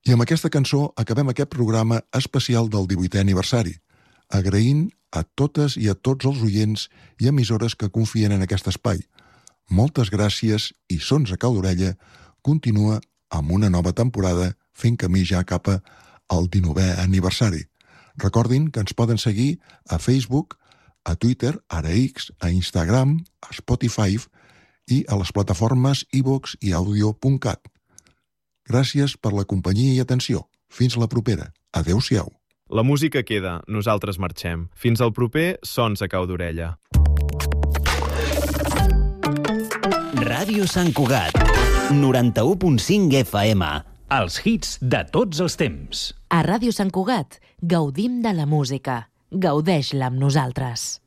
I amb aquesta cançó acabem aquest programa especial del 18è aniversari, agraint a totes i a tots els oients i emissores que confien en aquest espai. Moltes gràcies i Sons a cau d'orella continua amb una nova temporada fent camí ja cap al 19è aniversari. Recordin que ens poden seguir a Facebook, a Twitter, ara X, a Instagram, a Spotify i a les plataformes iVoox i Audio.cat. Gràcies per la companyia i atenció. Fins la propera. Adéu-siau. La música queda, nosaltres marxem. Fins al proper Sons a cau d'orella. Ràdio Sant Cugat, 91.5 FM. Els hits de tots els temps. A Ràdio Sant Cugat gaudim de la música. Gaudeix-la amb nosaltres.